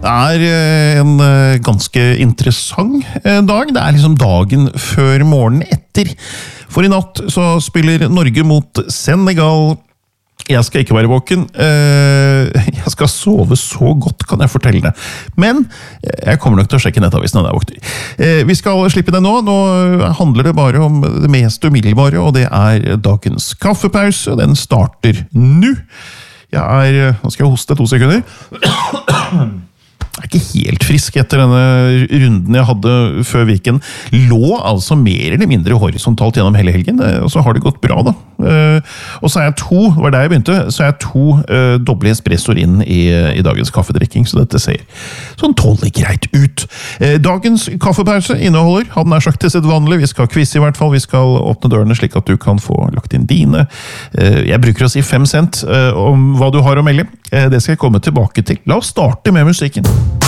Det en ganske interessant dag. Det liksom dagen før morgenen etter. For i natt så spiller Norge mot Senegal. Jeg skal ikke være våken. Jeg skal sove så godt, kan jeg fortelle det. Men jeg kommer nok til å sjekke nettavisen når jeg våkner. Vi skal slippe det nå. Nå handler det bare om det mest umiddelbare, og det dagens kaffepause. Den starter nå. Nå skal jeg hoste 2 sekunder. Jeg ikke helt frisk etter denne runden jeg hadde før weekend. Lå altså mer eller mindre horisontalt gjennom hele helgen, og så har det gått bra da. Og så jeg var der jeg begynte, så jeg 2 doble espressoer inn i dagens kaffedrikking, så dette ser sånn tålelig greit ut. Dagens kaffepause inneholder, hadde nær sagt til sitt vanlig, vi skal quiz i hvert fall, vi skal åpne dørene slik at du kan få lagt inn dine. Jeg bruker å si 5 cent om hva du har å melde. Det skal jeg komme tilbake til. La oss starte med musikken.